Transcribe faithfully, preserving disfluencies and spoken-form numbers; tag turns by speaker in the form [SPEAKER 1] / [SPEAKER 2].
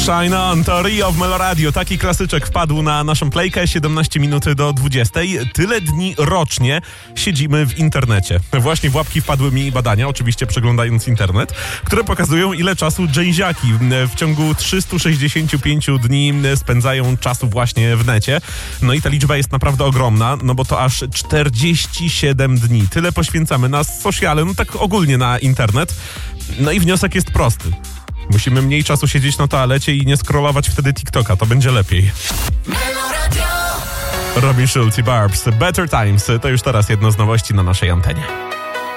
[SPEAKER 1] Shine On, to Rio w Meloradio. Taki klasyczek wpadł na naszą playkę, siedemnaście minut do dwudziestej. Tyle dni rocznie siedzimy w internecie. Właśnie w łapki wpadły mi badania, oczywiście przeglądając internet, które pokazują, ile czasu dżęziaki w ciągu trzystu sześćdziesięciu pięciu dni spędzają czasu właśnie w necie. No i ta liczba jest naprawdę ogromna, no bo to aż czterdzieści siedem dni. Tyle poświęcamy na sociale, no tak ogólnie na internet. No i wniosek jest prosty. Musimy mniej czasu siedzieć na toalecie i nie scrollować wtedy TikToka, to będzie lepiej. Robin Schulz i Barbs, Better Times, to już teraz jedno z nowości na naszej antenie.